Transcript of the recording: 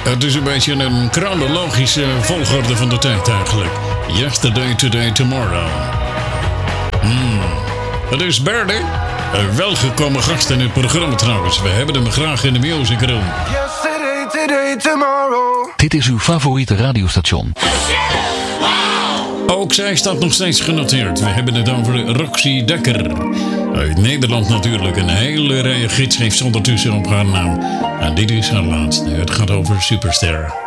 Het is een beetje een chronologische volgorde van de tijd eigenlijk. Yesterday, today, tomorrow. Het is Berdy. Een welgekomen gast in het programma trouwens. We hebben hem graag in de music room. Yesterday, today, tomorrow. Dit is uw favoriete radiostation. Ook zij staat nog steeds genoteerd. We hebben het over Roxy Dekker. Uit Nederland natuurlijk. Een hele rij gids heeft ze ondertussen op haar naam. En dit is haar laatste. Het gaat over Superster.